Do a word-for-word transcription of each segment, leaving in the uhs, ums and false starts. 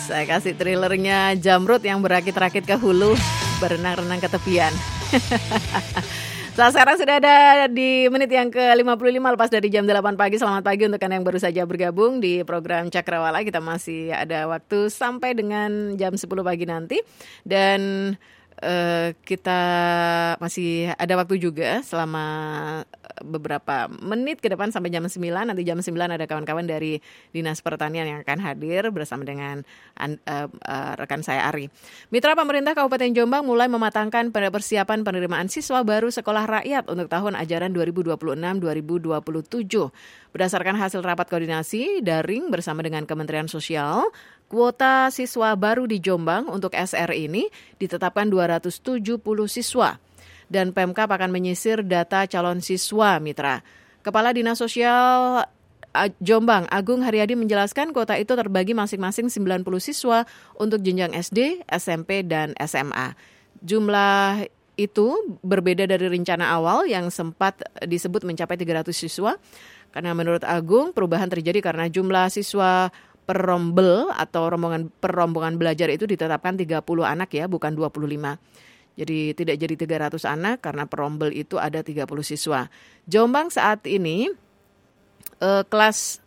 Saya kasih thrillernya Jamrud yang berakit-rakit ke hulu, berenang-renang ke tepian. Saat sekarang sudah ada di menit yang ke lima puluh lima lepas dari jam delapan pagi. Selamat pagi untuk Anda yang baru saja bergabung di program Cakrawala. Kita masih ada waktu sampai dengan jam sepuluh pagi nanti. Dan uh, kita masih ada waktu juga selama beberapa menit ke depan sampai jam sembilan. Nanti jam sembilan ada kawan-kawan dari Dinas Pertanian yang akan hadir bersama dengan uh, uh, rekan saya Ari. Mitra pemerintah Kabupaten Jombang mulai mematangkan persiapan penerimaan siswa baru sekolah rakyat untuk tahun ajaran dua ribu dua puluh enam dua ribu dua puluh tujuh. Berdasarkan hasil rapat koordinasi daring bersama dengan Kementerian Sosial, kuota siswa baru di Jombang untuk S R ini ditetapkan dua ratus tujuh puluh siswa. Dan Pemkab akan menyisir data calon siswa, Mitra. Kepala Dinas Sosial Jombang, Agung Haryadi menjelaskan kuota itu terbagi masing-masing sembilan puluh siswa untuk jenjang S D, S M P, dan S M A. Jumlah itu berbeda dari rencana awal yang sempat disebut mencapai tiga ratus siswa. Karena menurut Agung, perubahan terjadi karena jumlah siswa perombel atau rombongan perombongan belajar itu ditetapkan tiga puluh anak ya, bukan dua puluh lima. Jadi tidak jadi tiga ratus anak karena perombel itu ada tiga puluh siswa. Jombang saat ini eh, kelas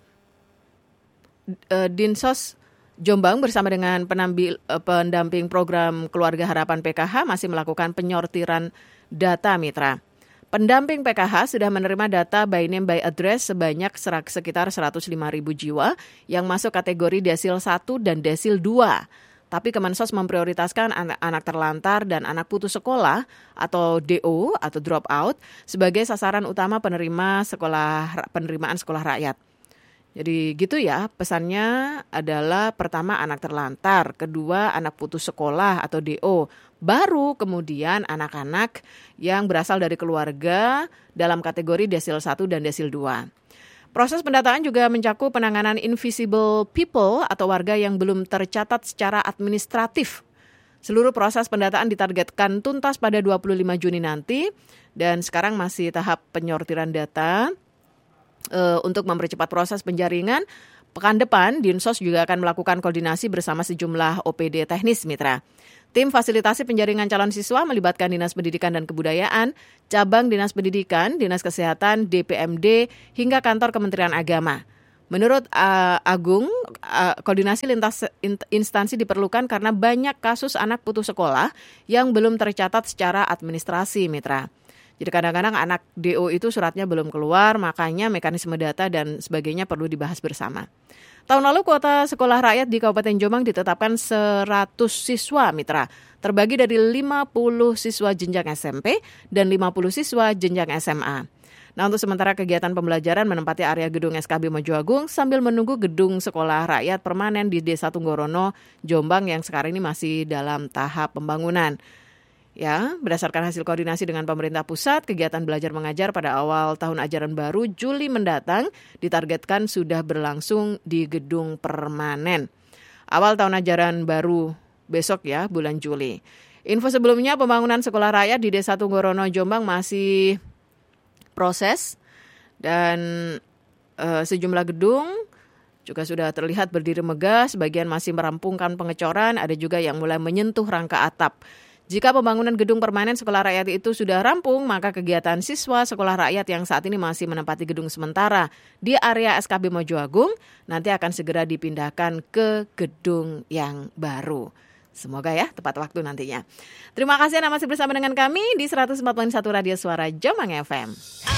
eh, Dinsos Jombang bersama dengan penambil, eh, pendamping program Keluarga Harapan P K H masih melakukan penyortiran data, Mitra. Pendamping P K H sudah menerima data by name by address sebanyak sekitar seratus lima ribu jiwa yang masuk kategori desil satu dan desil dua. Tapi Kemensos memprioritaskan anak-anak terlantar dan anak putus sekolah atau D O atau drop out sebagai sasaran utama penerima sekolah penerimaan sekolah rakyat. Jadi gitu ya, pesannya adalah pertama anak terlantar, kedua anak putus sekolah atau D O, baru kemudian anak-anak yang berasal dari keluarga dalam kategori desil satu dan desil dua. Proses pendataan juga mencakup penanganan invisible people atau warga yang belum tercatat secara administratif. Seluruh proses pendataan ditargetkan tuntas pada dua puluh lima Juni nanti dan sekarang masih tahap penyortiran data e, untuk mempercepat proses penjaringan. Pekan depan, Dinsos juga akan melakukan koordinasi bersama sejumlah O P D teknis, Mitra. Tim fasilitasi penjaringan calon siswa melibatkan Dinas Pendidikan dan Kebudayaan, cabang Dinas Pendidikan, Dinas Kesehatan, D P M D, hingga kantor Kementerian Agama. Menurut uh, Agung, uh, koordinasi lintas instansi diperlukan karena banyak kasus anak putus sekolah yang belum tercatat secara administrasi, Mitra. Jadi kadang-kadang anak D O itu suratnya belum keluar, makanya mekanisme data dan sebagainya perlu dibahas bersama. Tahun lalu kuota sekolah rakyat di Kabupaten Jombang ditetapkan seratus siswa, Mitra. Terbagi dari lima puluh siswa jenjang S M P dan lima puluh siswa jenjang S M A. Nah, untuk sementara kegiatan pembelajaran menempati area gedung S K B Mojoagung sambil menunggu gedung sekolah rakyat permanen di Desa Tunggorono, Jombang yang sekarang ini masih dalam tahap pembangunan. Ya, berdasarkan hasil koordinasi dengan pemerintah pusat, kegiatan belajar mengajar pada awal tahun ajaran baru Juli mendatang ditargetkan sudah berlangsung di gedung permanen. Awal tahun ajaran baru besok ya, bulan Juli. Info sebelumnya, pembangunan sekolah rakyat di Desa Tunggorono, Jombang masih proses dan uh, sejumlah gedung juga sudah terlihat berdiri megah, sebagian masih merampungkan pengecoran, ada juga yang mulai menyentuh rangka atap. Jika pembangunan gedung permanen sekolah rakyat itu sudah rampung, maka kegiatan siswa sekolah rakyat yang saat ini masih menempati gedung sementara di area S K B Mojoagung nanti akan segera dipindahkan ke gedung yang baru. Semoga ya tepat waktu nantinya. Terima kasih Anda masih bersama dengan kami di seratus empat koma satu Radio Suara Jombang F M.